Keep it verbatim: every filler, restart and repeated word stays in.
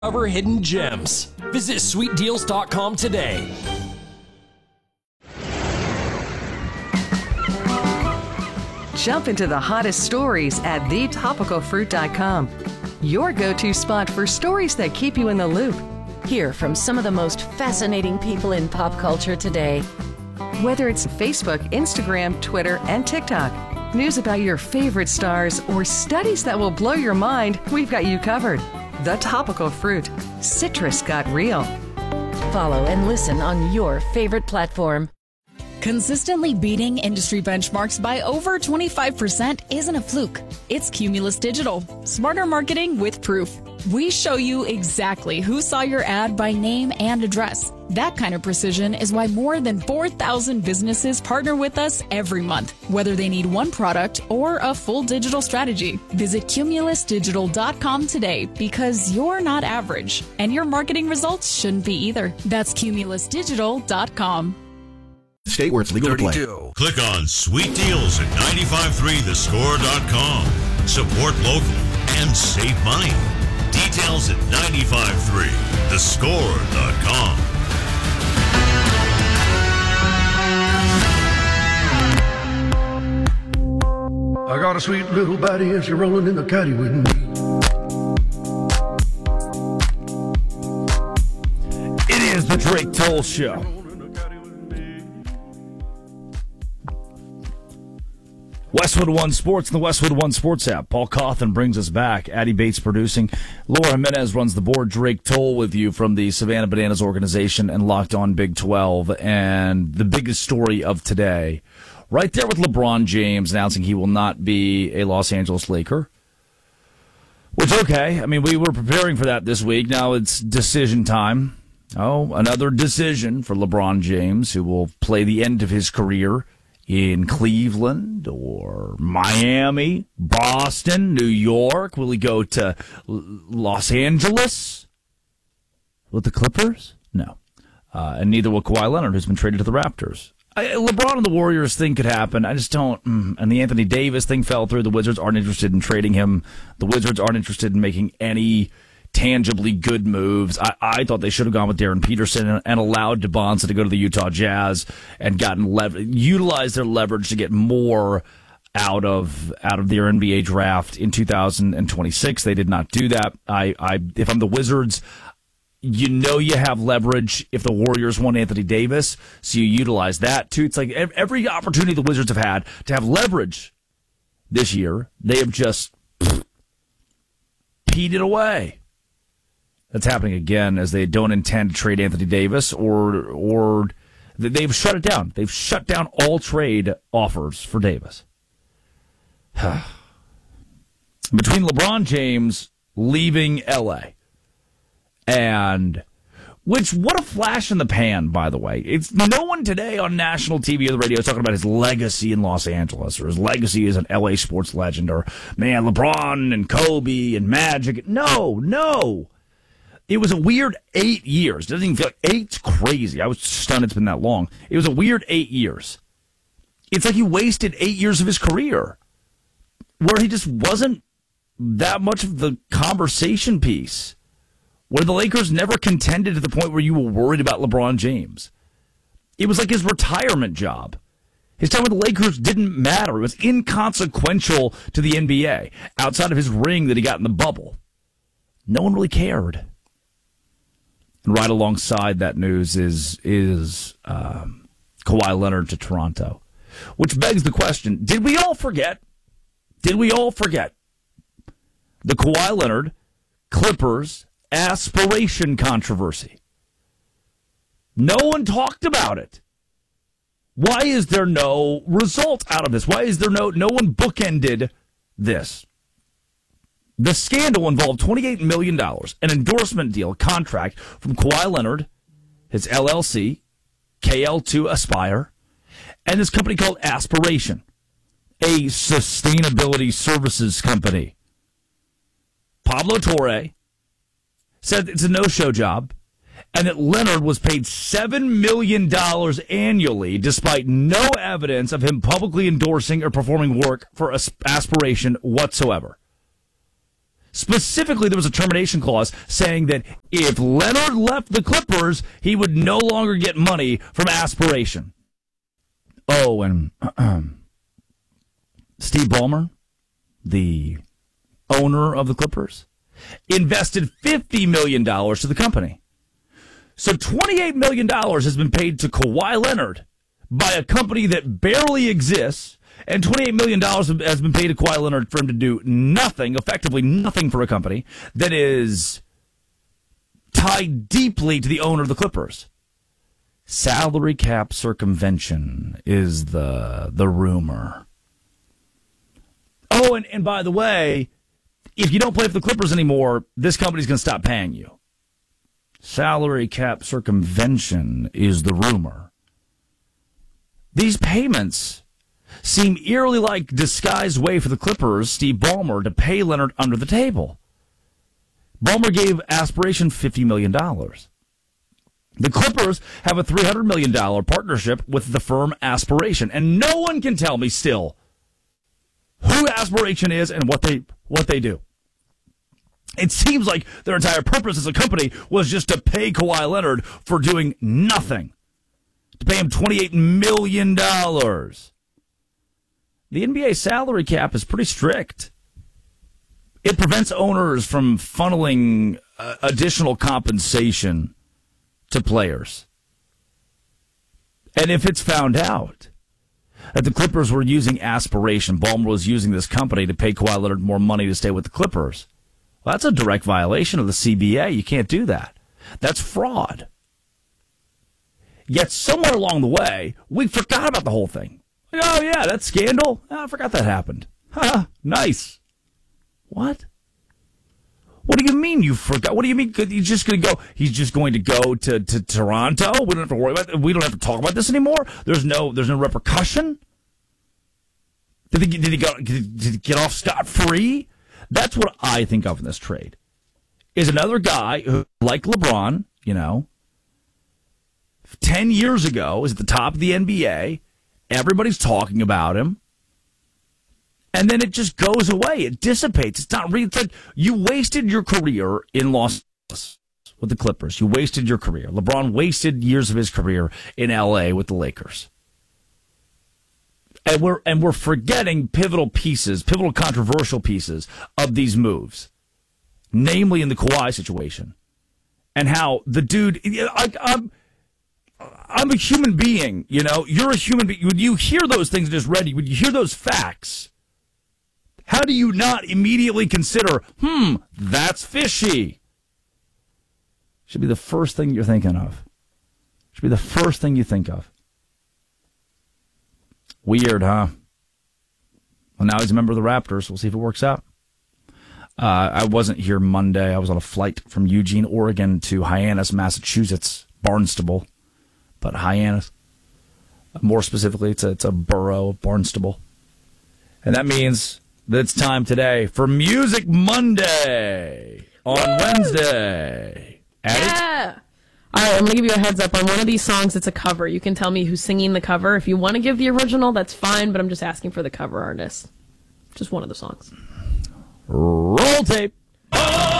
Discover hidden gems. Visit sweet deals dot com today. Jump into the hottest stories at the topical fruit dot com. Your go-to spot for stories that keep you in the loop. Hear from some of the most fascinating people in pop culture today. Whether it's Facebook, Instagram, Twitter, and TikTok, news about your favorite stars, or studies that will blow your mind, we've got you covered. The Topical Fruit. Citrus got real. Follow and listen on your favorite platform. Consistently beating industry benchmarks by over twenty-five percent isn't a fluke. It's Cumulus Digital. Smarter marketing with proof. We show you exactly who saw your ad by name and address. That kind of precision is why more than four thousand businesses partner with us every month, whether they need one product or a full digital strategy. Visit cumulus digital dot com today because you're not average, and your marketing results shouldn't be either. That's cumulus digital dot com. State where it's legal to play. Click on Sweet Deals at nine five three the score dot com. Support local and save money. Details at nine five three the score dot com. I got a sweet little baddie and she's rolling in the caddy with me. It is the Drake Toll Show. Westwood One Sports and the Westwood One Sports app. Paul Cawthon brings us back. Addie Bates producing. Laura Jimenez runs the board. Drake Toll with you from the Savannah Bananas organization and Locked On Big twelve. And the biggest story of today, right there with LeBron James announcing he will not be a Los Angeles Laker. Which, okay. I mean, we were preparing for that this week. Now it's decision time. Oh, another decision for LeBron James, who will play the end of his career in Cleveland or Miami, Boston, New York. Will he go to Los Angeles with the Clippers? No. Uh, and neither will Kawhi Leonard, who's been traded to the Raptors. I, LeBron and the Warriors thing could happen. I just don't. Mm, and the Anthony Davis thing fell through. The Wizards aren't interested in trading him. The Wizards aren't interested in making any tangibly good moves. I, I thought they should have gone with Darren Peterson and, and allowed DeBonza to go to the Utah Jazz and gotten lev- utilized their leverage to get more out of out of their N B A draft in two thousand twenty-six. They did not do that. I, I if I'm the Wizards, you know you have leverage if the Warriors want Anthony Davis, so you utilize that too. It's like every opportunity the Wizards have had to have leverage this year, they have just pfft, peed it away. That's happening again as they don't intend to trade Anthony Davis, or or they've shut it down. They've shut down all trade offers for Davis. Between LeBron James leaving L A and, which, what a flash in the pan, by the way. It's no one today on national T V or the radio is talking about his legacy in Los Angeles or his legacy as an L A sports legend or, man, LeBron and Kobe and Magic. No, no. It was a weird eight years. Doesn't even feel like eight's crazy. I was stunned it's been that long. It was a weird eight years. It's like he wasted eight years of his career where he just wasn't that much of the conversation piece, where the Lakers never contended to the point where you were worried about LeBron James. It was like his retirement job. His time with the Lakers didn't matter. It was inconsequential to the N B A outside of his ring that he got in the bubble. No one really cared. And right alongside that news is is um, Kawhi Leonard to Toronto, which begs the question, did we all forget? Did we all forget the Kawhi Leonard Clippers aspiration controversy? No one talked about it. Why is there no result out of this? Why is there no, no one bookended this? The scandal involved twenty-eight million dollars, an endorsement deal, a contract from Kawhi Leonard, his L L C, K L two Aspire, and this company called Aspiration, a sustainability services company. Pablo Torre said it's a no-show job, and that Leonard was paid seven million dollars annually despite no evidence of him publicly endorsing or performing work for Aspiration whatsoever. Specifically, there was a termination clause saying that if Leonard left the Clippers, he would no longer get money from aspiration. Oh, and uh, Steve Ballmer, the owner of the Clippers, invested fifty million dollars to the company. So twenty-eight million dollars has been paid to Kawhi Leonard by a company that barely exists, and twenty-eight million dollars has been paid to Kawhi Leonard for him to do nothing, effectively nothing for a company that is tied deeply to the owner of the Clippers. Salary cap circumvention is the the rumor. Oh, and, and by the way, if you don't play for the Clippers anymore, this company's going to stop paying you. Salary cap circumvention is the rumor. These payments seem eerily like disguised way for the Clippers, Steve Ballmer, to pay Leonard under the table. Ballmer gave Aspiration fifty million dollars. The Clippers have a three hundred million dollars partnership with the firm Aspiration, and no one can tell me still who Aspiration is and what they what they do. It seems like their entire purpose as a company was just to pay Kawhi Leonard for doing nothing, to pay him twenty-eight million dollars. The N B A salary cap is pretty strict. It prevents owners from funneling uh, additional compensation to players. And if it's found out that the Clippers were using Aspiration, Ballmer was using this company to pay Kawhi Leonard more money to stay with the Clippers, well, that's a direct violation of the C B A. You can't do that. That's fraud. Yet somewhere along the way, we forgot about the whole thing. Like, oh, yeah, that scandal. Oh, I forgot that happened. Ha, nice. What? What do you mean you forgot? What do you mean he's just going to go? He's just going to go to, to Toronto? We don't have to worry about. We don't have to talk about this anymore. There's no there's no repercussion. Did he did he go? Did he get off scot free? That's what I think of in this trade. Is another guy who, like LeBron, you know, ten years ago was at the top of the N B A. Everybody's talking about him. And then it just goes away. It dissipates. It's not real. It's like you wasted your career in Los Angeles with the Clippers. You wasted your career. LeBron wasted years of his career in L A with the Lakers. And we're and we're forgetting pivotal pieces, pivotal controversial pieces of these moves, namely in the Kawhi situation, and how the dude. I, I'm I'm a human being. You know, you're a human being. When you hear those things just ready, when you hear those facts, how do you not immediately consider, hmm, that's fishy? Should be the first thing you're thinking of. Should be the first thing you think of. Weird, huh? Well, now he's a member of the Raptors. We'll see if it works out. Uh, I wasn't here Monday. I was on a flight from Eugene, Oregon to Hyannis, Massachusetts, Barnstable. But Hyannis, more specifically, it's a, it's a borough of Barnstable. And that means that it's time today for Music Monday on Woo! Wednesday. Addie? Yeah. All right, I'm going to give you a heads up on one of these songs. It's a cover. You can tell me who's singing the cover. If you want to give the original, that's fine, but I'm just asking for the cover artist. Just one of the songs. Roll tape. Oh!